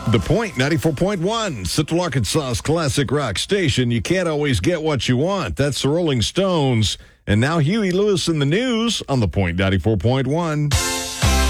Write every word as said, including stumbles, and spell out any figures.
The Point ninety-four point one, Central Arkansas's classic rock station. You can't always get what you want. That's the Rolling Stones. And now Huey Lewis in the news on The Point ninety-four point one.